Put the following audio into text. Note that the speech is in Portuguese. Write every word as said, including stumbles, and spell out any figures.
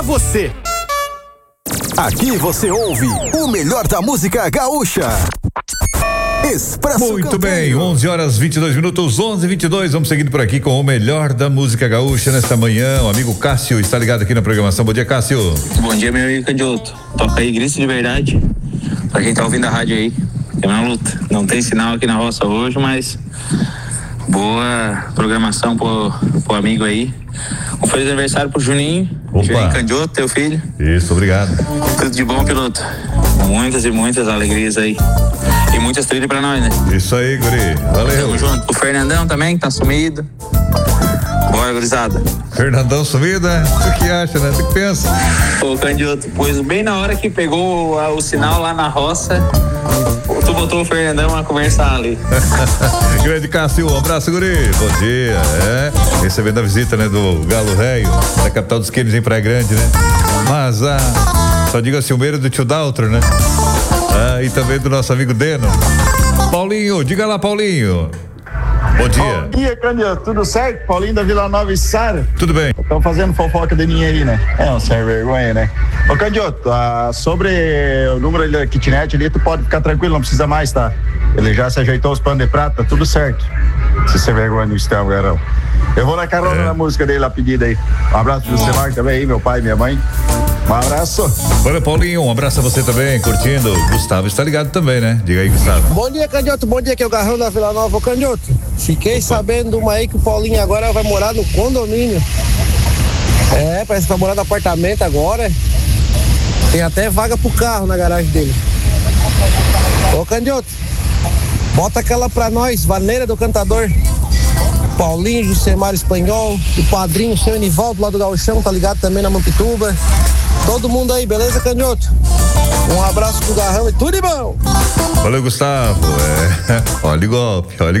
Você. Aqui você ouve o melhor da música gaúcha. Expresso Muito Campeiro. bem, onze horas vinte e dois minutos, onze e vinte e dois. Vamos seguindo por aqui com o melhor da música gaúcha nesta manhã. O amigo Cássio está ligado aqui na programação. Bom dia, Cássio. Bom dia, meu amigo Candioto. Toca aí, grito de verdade. Pra quem tá ouvindo a rádio aí, é uma luta. Não tem sinal aqui na roça hoje, mas boa programação pro, pro amigo aí. Um feliz aniversário pro Juninho. Opa. Juninho Candioto, teu filho. Isso, obrigado. Tudo de bom, piloto. Muitas e muitas alegrias aí. E muitas trilhas pra nós, né? Isso aí, guri. Valeu. Tamo junto. O Fernandão também, que tá sumido. Bora, gurizada. Fernandão sumido, né? Tu que acha, né? Tu que pensa? Ô, Candioto, pois bem na hora que pegou o, o sinal lá na roça, tu botou o Fernandão a conversar ali. Grande Cássio, um abraço, guri. Bom dia. É, recebendo a visita, né, do Galo Réio, da capital dos Quênios em Praia Grande, né? Mas, ah, só digo assim, o meio do tio Daltro, né? Ah, e também do nosso amigo Deno. Paulinho, diga lá, Paulinho. Bom dia. Bom dia, Candioto. Tudo certo? Paulinho da Vila Nova e Sara. Tudo bem. Estão fazendo fofoca de mim aí, né? É um sem vergonha, né? Ô, Candioto, ah, sobre o número da kitnet ali, tu pode ficar tranquilo, não precisa mais, tá? Ele já se ajeitou os panos de prata, tudo certo. Se sem vergonha no Estel Garão. Eu vou na carona É. na música dele, a pedida aí. Um abraço pro Semar também aí, meu pai e minha mãe. Um abraço. Olha, Paulinho, um abraço a você também, curtindo. Gustavo está ligado também, né? Diga aí, Gustavo. Bom dia, Candioto. Bom dia, aqui é o Garrão da Vila Nova. Ô, Candioto, fiquei sabendo de uma aí que o Paulinho agora vai morar no condomínio. É, parece que vai morar no apartamento agora. Tem até vaga pro carro na garagem dele. Ô, Candioto, bota aquela pra nós, vaneira do cantador. Paulinho, Jusemar Espanhol, o padrinho, o seu Enivaldo lá do Gauchão, tá ligado também na Mampituba. Todo mundo aí, beleza, Candioto? Um abraço pro Garrão e tudo de bom! Valeu, Gustavo. É. Olha o golpe, olha